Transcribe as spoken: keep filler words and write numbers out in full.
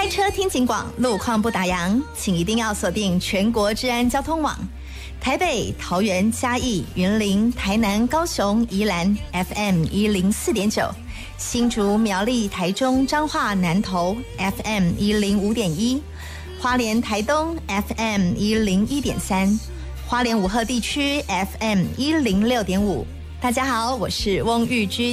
车听警广，路况不打烊，请一定要锁定全国治安交通网。台北、桃园、嘉义、云林、台南、高雄、宜兰 F M 一零四点九，新竹、苗栗、台中、彰化、南投 F M 一零五点一，花莲、台东 F M 一零一点三，花莲武鹤地区 F M 一零六点五。大家好，我是翁玉君。